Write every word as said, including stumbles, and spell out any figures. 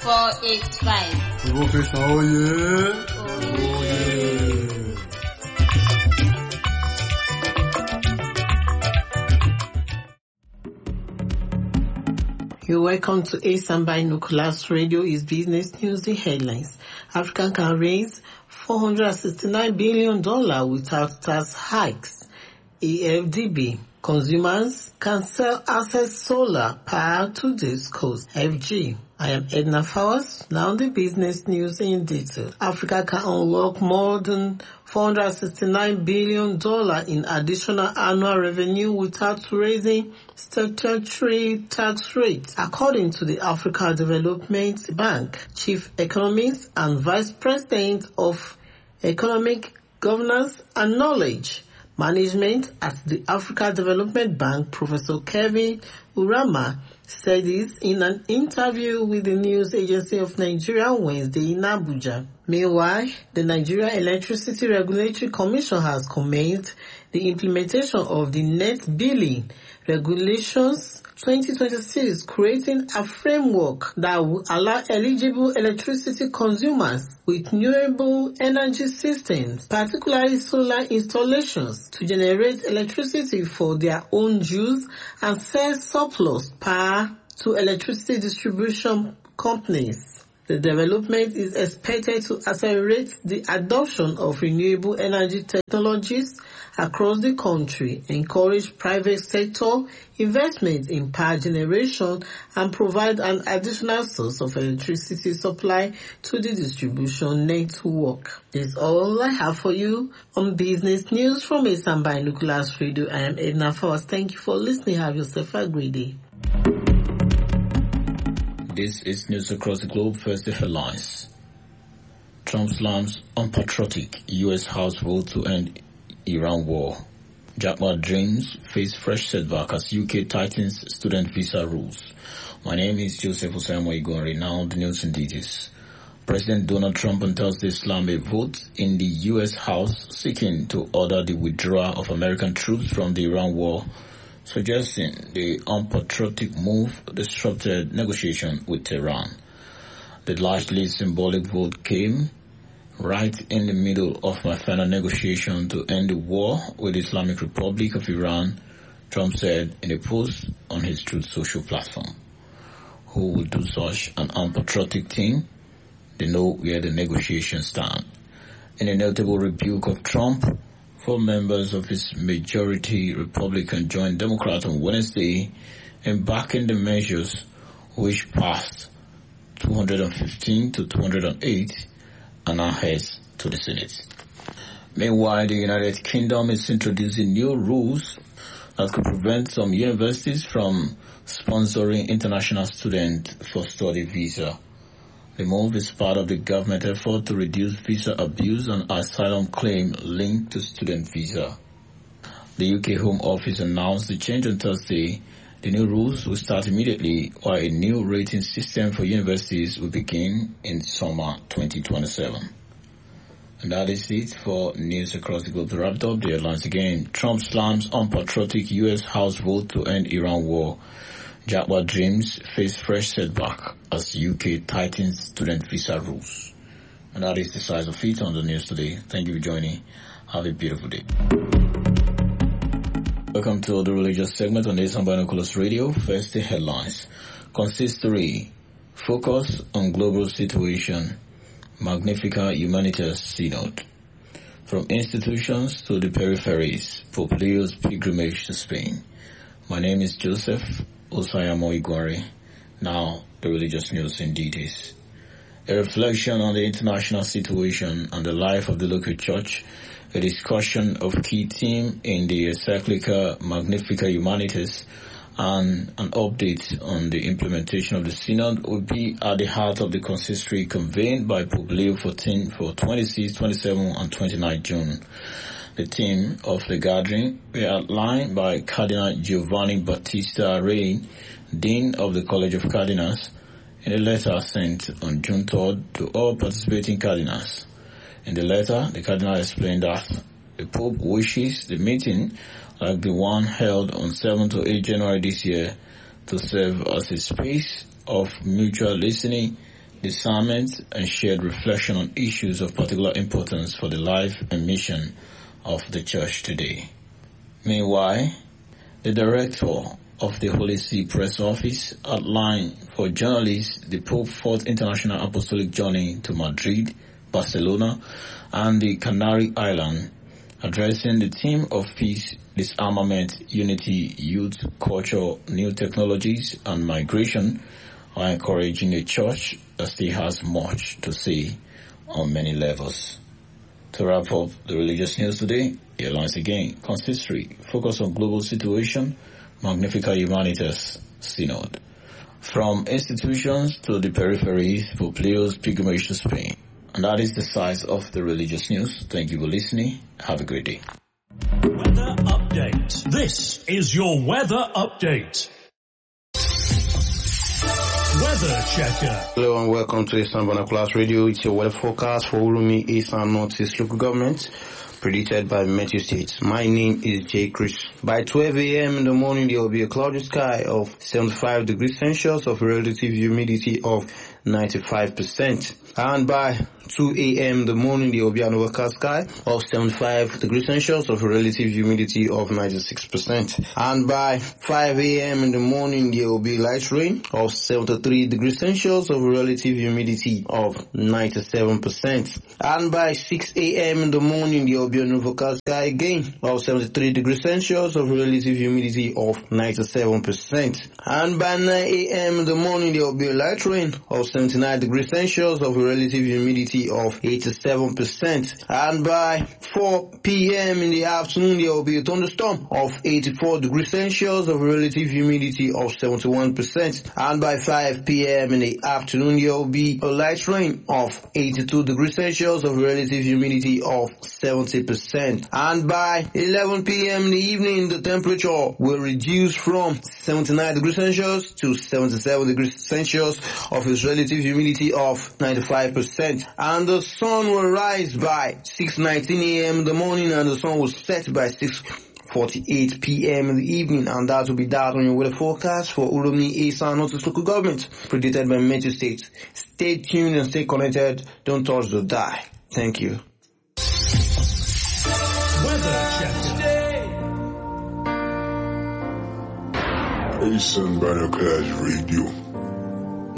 four eight five. Provo Krishna, oh yeah. Oh yeah. You're welcome to ASAM Binoculars Radio is Business News, the headlines. Africa can raise four hundred sixty-nine billion dollars without tax hikes. A F D B. Consumers can sell access solar power to this coast. F G. I am Edna Fowers. Now the business news in detail. Africa can unlock more than four hundred sixty-nine billion dollars in additional annual revenue without raising statutory tax rates, according to the Africa Development Bank Chief Economist and Vice President of Economic Governance and Knowledge Management at the Africa Development Bank, Professor Kevin Urama, said this in an interview with the news agency of Nigeria Wednesday in Abuja. Meanwhile, the Nigeria Electricity Regulatory Commission has commenced the implementation of the Net Billing Regulations twenty twenty-six, creating a framework that will allow eligible electricity consumers with renewable energy systems, particularly solar installations, to generate electricity for their own use and sell surplus power to electricity distribution companies. The development is expected to accelerate the adoption of renewable energy technologies across the country, encourage private sector investment in power generation, and provide an additional source of electricity supply to the distribution network. That's all I have for you on Business News from ASAM Binoculars Radio. I am Edna Fowers. Thank you for listening. Have yourself a great day. This is news across the globe. First, the headlines. Trump slams unpatriotic U S House vote to end Iran war. Jack Ma dreams face fresh setback as U K tightens student visa rules. My name is Joseph Osama Igori. Now the news in details. President Donald Trump on Thursday slammed a vote in the U S House seeking to order the withdrawal of American troops from the Iran war, suggesting the unpatriotic move disrupted negotiation with Tehran. The largely symbolic vote came right in the middle of my final negotiation to end the war with the Islamic Republic of Iran, Trump said in a post on his Truth Social platform. Who would do such an unpatriotic thing? They know where the negotiations stand. In a notable rebuke of Trump, four members of his majority Republican joined Democrats on Wednesday in backing the measures which passed two hundred fifteen to two hundred eight and now heads to the Senate. Meanwhile, the United Kingdom is introducing new rules that could prevent some universities from sponsoring international students for study visa. The move is part of the government effort to reduce visa abuse and asylum claim linked to student visa. The U K Home Office announced the change on Thursday. The new rules will start immediately, while a new rating system for universities will begin in summer twenty twenty-seven. And that is it for news across the globe. To wrap up the headlines again, Trump slams unpatriotic U S House vote to end Iran war. Jaguar dreams face fresh setback as U K tightens student visa rules. And that is the size of it on the news today. Thank you for joining. Have a beautiful day. Welcome to the religious segment on ASAM Binoculars Radio. First, the headlines. Consistory. Focus on global situation. Magnificat Humanitas Synod. From institutions to the peripheries, Pope Leo's pilgrimage to Spain. My name is Joseph Osayamo Igwari. Now, the religious news in details. A reflection on the international situation and the life of the local church, a discussion of key theme in the encyclical Magnificat Humanitas, and an update on the implementation of the Synod will be at the heart of the consistory convened by Pope Leo the fourteenth for twenty-sixth, twenty-seventh, and twenty-ninth June. The theme of the gathering were outlined by Cardinal Giovanni Battista Re, Dean of the College of Cardinals, in a letter sent on June third to all participating cardinals. In the letter, the cardinal explained that the Pope wishes the meeting, like the one held on seventh to eighth January this year, to serve as a space of mutual listening, discernment, and shared reflection on issues of particular importance for the life and mission of the church today. Meanwhile, the director of the Holy See Press Office outlined for journalists the Pope's Fourth International Apostolic Journey to Madrid, Barcelona, and the Canary Islands, addressing the theme of peace, disarmament, unity, youth, culture, new technologies, and migration, are encouraging a church that still has much to say on many levels. To wrap up the religious news today, here once again, consistory, focus on global situation, Magnificat Humanitas Synod. From institutions to the peripheries, Pope Leo's pilgrimage to Spain. And that is the size of the religious news. Thank you for listening. Have a great day. Weather update. This is your weather update. Weather checker. Hello and welcome to Eastern Vernaculars Radio. It's your weather forecast for Urumi, East and Northeast local government, predicted by Metro States. My name is Jay Chris. By twelve a.m. in the morning, there will be a cloudy sky of seventy-five degrees Celsius of relative humidity of ninety-five percent. And by two a.m. in the morning, there will be an overcast sky of seventy-five degrees Celsius of relative humidity of ninety-six percent. And by five a.m. in the morning, there will be light rain of seventy-three degrees Celsius of relative humidity of ninety-seven percent. And by six a.m. in the morning, there will be an overcast sky again of seventy-three degrees Celsius of relative humidity of ninety-seven percent. And by nine a.m. in the morning, there will be a light rain of seventy-nine degrees Celsius of relative humidity of eighty-seven percent. And by four p.m. in the afternoon, there will be a thunderstorm of eighty-four degrees Celsius of relative humidity of seventy-one percent. And by five p.m. in the afternoon, there will be a light rain of eighty-two degrees Celsius of relative humidity of seventy percent. And by eleven p.m. in the evening, the temperature will reduce from seventy-nine degrees Celsius to seventy-seven degrees Celsius of its relative humidity of ninety-five percent. And the sun will rise by six nineteen a.m. in the morning, and the sun will set by six forty-eight p.m. in the evening. And that will be that on your weather forecast for Urumi, East and Northeast local government, predicted by Metro States. Stay tuned and stay connected. Don't touch the dial. Thank you. Weather checker. Eastern Vernaculars Radio.